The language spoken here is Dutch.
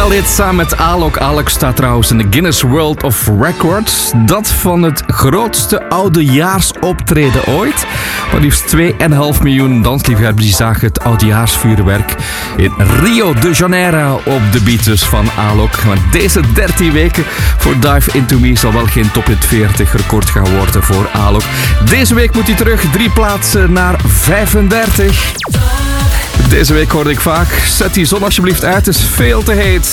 dit samen met Alok. Alok staat trouwens in de Guinness World of Records. Dat van het grootste oudejaarsoptreden ooit. Maar liefst 2,5 miljoen dansliefhebbers die zagen het oudejaarsvuurwerk in Rio de Janeiro op de beat dus van Alok. Maar deze 13 weken voor Dive Into Me zal wel geen top 40 record gaan worden voor Alok. Deze week moet hij terug 3 plaatsen naar 35. Deze week hoorde ik vaak, zet die zon alsjeblieft uit, het is veel te heet.